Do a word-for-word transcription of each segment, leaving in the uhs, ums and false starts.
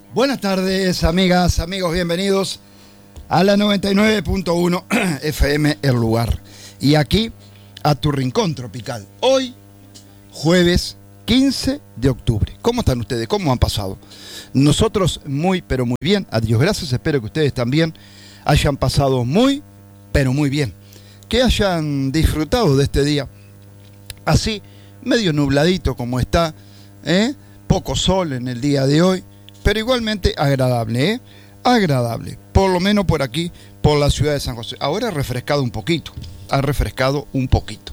Buenas tardes, amigas, amigos, bienvenidos a la noventa y nueve punto uno F M El Lugar. Y aquí a tu rincón tropical. Hoy, jueves quince de octubre. ¿Cómo están ustedes? ¿Cómo han pasado? Nosotros muy, pero muy bien. A Dios gracias. Espero que ustedes también hayan pasado muy, pero muy bien. Que hayan disfrutado de este día. Así, medio nubladito como está, ¿eh? Poco sol en el día de hoy, pero igualmente agradable, ¿eh? Agradable. Por lo menos por aquí, por la ciudad de San José. Ahora ha refrescado un poquito. Ha refrescado un poquito.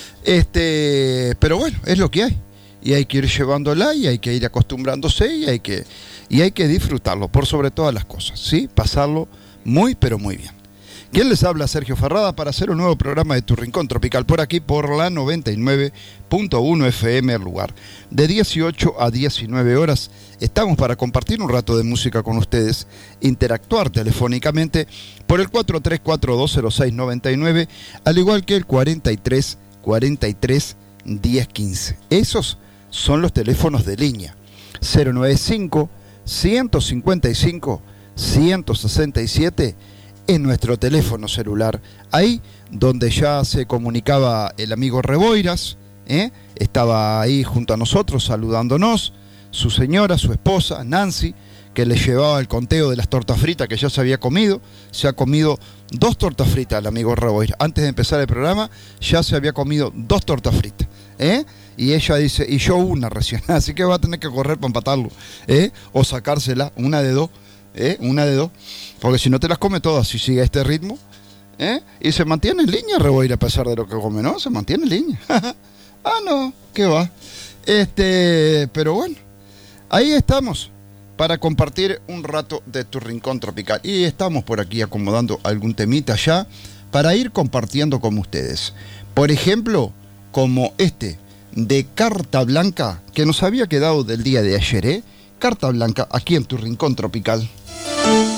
Este, pero bueno, es lo que hay. Y hay que ir llevándola y hay que ir acostumbrándose y hay que, y hay que disfrutarlo por sobre todas las cosas, ¿sí? Pasarlo muy, pero muy bien. ¿Quién les habla? Sergio Ferrada para hacer un nuevo programa de Tu Rincón Tropical por aquí por la noventa y nueve punto uno F M El Lugar. De dieciocho a diecinueve horas estamos para compartir un rato de música con ustedes, interactuar telefónicamente por el cuatro tres cuatro dos cero seis nueve nueve, al igual que el cuarenta y tres cuarenta y tres diez quince. Esos son los teléfonos de línea. cero nueve cinco, ciento cincuenta y cinco, ciento sesenta y siete en nuestro teléfono celular, ahí donde ya se comunicaba el amigo Reboiras, ¿eh? Estaba ahí junto a nosotros saludándonos, su señora, su esposa, Nancy, que le llevaba el conteo de las tortas fritas que ya se había comido. Se ha comido dos tortas fritas el amigo Reboiras. Antes de empezar el programa ya se había comido dos tortas fritas, ¿eh? Y ella dice, y yo una recién, así que va a tener que correr para empatarlo, ¿eh? O sacársela, una de dos. ¿Eh? Una de dos, porque si no te las come todas, si sigue este ritmo, ¿eh? Y se mantiene en línea, Reboira, a pesar de lo que come, ¿no? Se mantiene en línea. Ah, no, ¿qué va? Este, pero bueno, ahí estamos para compartir un rato de Tu Rincón Tropical. Y estamos por aquí acomodando algún temita ya para ir compartiendo con ustedes. Por ejemplo, como este de Carta Blanca, que nos había quedado del día de ayer, ¿eh? Carta Blanca, aquí en Tu Rincón Tropical.